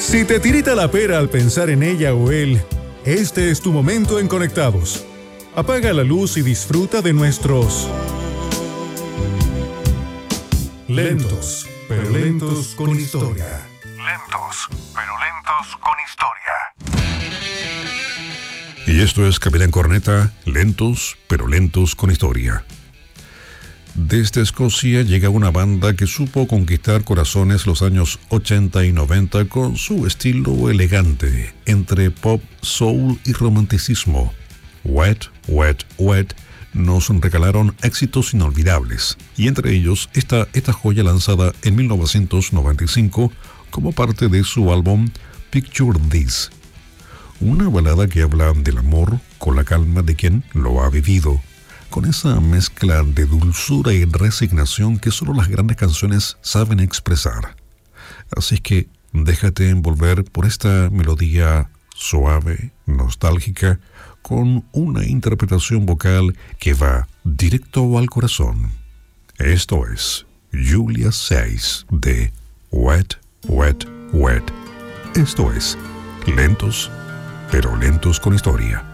Si te tirita la pera al pensar en ella o él, este es tu momento en Conectados. Apaga la luz y disfruta de nuestros lentos, pero lentos con historia. Lentos, pero lentos con historia. Y esto es Capitán Corneta, lentos, pero lentos con historia. Desde Escocia llega una banda que supo conquistar corazones los años 80 y 90 con su estilo elegante, entre pop, soul y romanticismo. Wet, Wet, Wet nos regalaron éxitos inolvidables, y entre ellos esta joya lanzada en 1995 como parte de su álbum Picture This. Una balada que habla del amor con la calma de quien lo ha vivido, con esa mezcla de dulzura y resignación que solo las grandes canciones saben expresar. Así es que déjate envolver por esta melodía suave, nostálgica, con una interpretación vocal que va directo al corazón. Esto es Julia Seis de Wet, Wet, Wet. Esto es Lentos, pero lentos con historia.